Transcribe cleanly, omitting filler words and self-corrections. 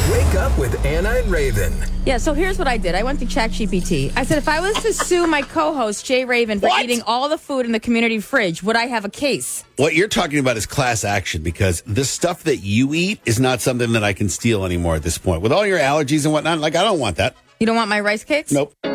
Wake up with Anna and Raven. Yeah, so here's what I did. I went to ChatGPT. I said, if I was to sue my co-host, Jay Raven, for eating all the food in the community fridge, would I have a case? What you're talking about is class action, because the stuff that you eat is not something that I can steal anymore at this point. With all your allergies and whatnot, I don't want that. You don't want my rice cakes? Nope.